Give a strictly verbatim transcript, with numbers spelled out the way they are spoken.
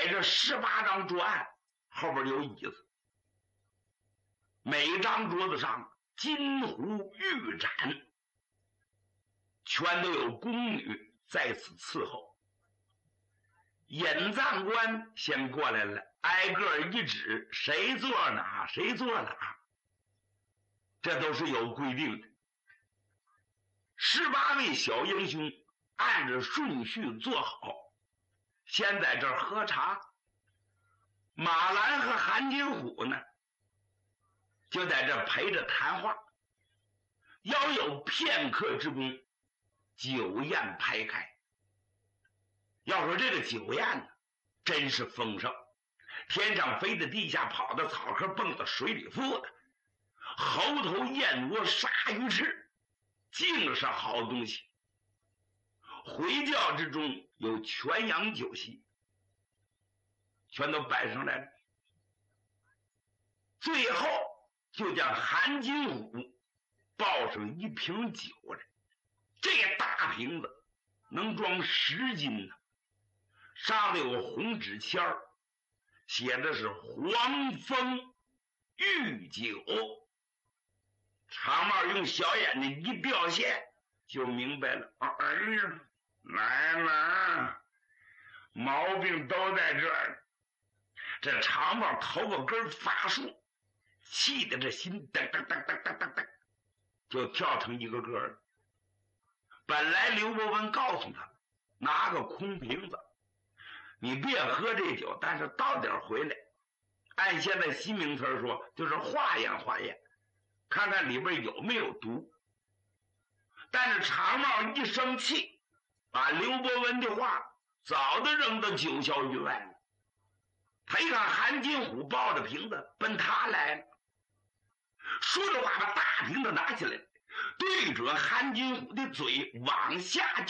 摆着十八张桌案，后边有椅子，每张桌子上金壶玉盏，全都有宫女在此伺候。引葬官先过来了，挨个一指，谁坐哪谁坐哪，这都是有规定的。十八位小英雄按着顺序坐好，先在这儿喝茶。马兰和韩金虎呢，就在这陪着谈话。要有片刻之功，酒宴排开。要说这个酒宴呢，真是丰盛，天上飞的，地下跑的，草壳蹦的，水里浮的，猴头燕窝鲨鱼翅，尽是好东西。回教之中有全洋酒席，全都摆上来了。最后就将韩金虎抱上一瓶酒来，这大瓶子能装十斤呢，上面有个红纸签儿，写的是黄蜂御酒。长帽用小眼睛一掉线，就明白了。哎呀，来了，毛病都在这儿。这长帽头发根发竖，气得这心噔噔噔噔噔噔噔，就跳成一个个了。本来刘伯温告诉他，拿个空瓶子，你别喝这酒，但是到点回来，按现在新名词说，就是化验化验，看看里边有没有毒。但是长帽一生气，把刘伯温的话早都扔到九霄云外了。他一看韩金虎抱着瓶子奔他来了，说着话把大瓶子拿起来，对准韩金虎的嘴往下就